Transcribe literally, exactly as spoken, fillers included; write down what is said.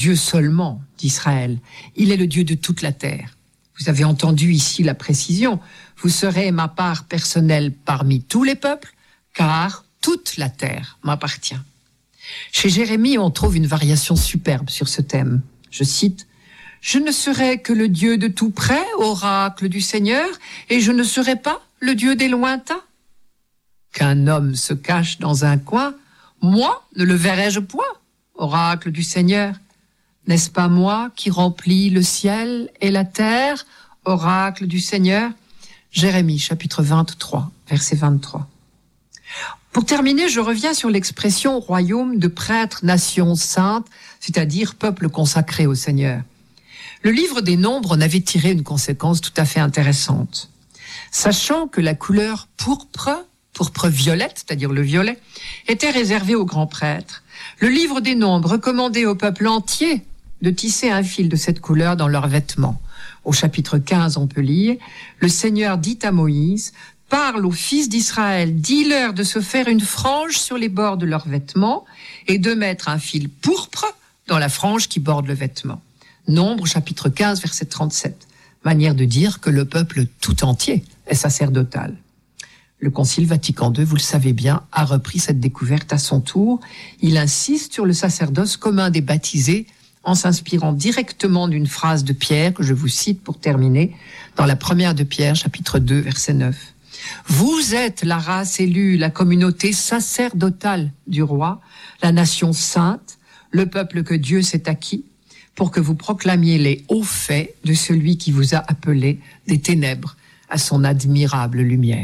Dieu seulement d'Israël. Il est le Dieu de toute la terre. Vous avez entendu ici la précision. Vous serez ma part personnelle parmi tous les peuples, car toute la terre m'appartient. Chez Jérémie, on trouve une variation superbe sur ce thème. Je cite, « Je ne serai que le Dieu de tout près, oracle du Seigneur, et je ne serai pas le Dieu des lointains. Qu'un homme se cache dans un coin, moi ne le verrai-je point, oracle du Seigneur. N'est-ce pas moi qui remplis le ciel et la terre, oracle du Seigneur ?» Jérémie, chapitre vingt-trois, verset vingt-trois. Pour terminer, je reviens sur l'expression « royaume de prêtres, nation sainte », c'est-à-dire peuple consacré au Seigneur. Le livre des Nombres en avait tiré une conséquence tout à fait intéressante. Sachant que la couleur pourpre, pourpre violette, c'est-à-dire le violet, était réservée aux grands prêtres, le livre des Nombres recommandait au peuple entier de tisser un fil de cette couleur dans leurs vêtements. Au chapitre quinze, on peut lire « Le Seigneur dit à Moïse, parle aux fils d'Israël, dis-leur de se faire une frange sur les bords de leurs vêtements et de mettre un fil pourpre dans la frange qui borde le vêtement. » Nombre, chapitre quinze, verset trente-sept. Manière de dire que le peuple tout entier est sacerdotal. Le Concile Vatican deux, vous le savez bien, a repris cette découverte à son tour. Il insiste sur le sacerdoce commun des baptisés en s'inspirant directement d'une phrase de Pierre, que je vous cite pour terminer, dans la première de Pierre, chapitre deux, verset neuf. « Vous êtes la race élue, la communauté sacerdotale du roi, la nation sainte, le peuple que Dieu s'est acquis, pour que vous proclamiez les hauts faits de celui qui vous a appelé des ténèbres à son admirable lumière. »